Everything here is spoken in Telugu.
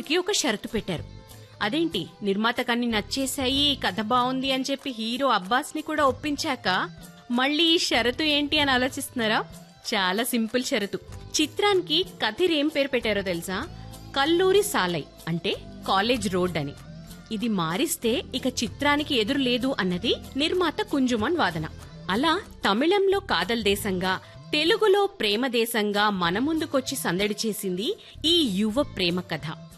చిత్రానికి ఒక షరతు పెట్టారు. అదేంటి, నిర్మాతకాన్ని నచ్చేశాయి, కథ బావుంది అని చెప్పి హీరో అబ్బాస్ ని కూడా ఒప్పించాక మళ్ళీ ఈ షరతు ఏంటి అని ఆలోచిస్తున్నారా? చాలా సింపుల్ షరతు. చిత్రానికి కథీర్ ఏం పేరు పెట్టారో తెలుసా? కల్లూరి సాలై, అంటే కాలేజ్ రోడ్ అని. ఇది మారిస్తే ఇక చిత్రానికి ఎదురు లేదు అన్నది నిర్మాత కుంజుమన్ వాదన. అలా తమిళంలో కాదల్ దేశంగా, తెలుగులో ప్రేమ దేశంగా మన ముందుకొచ్చి సందడి చేసింది ఈ యువ ప్రేమ కథ.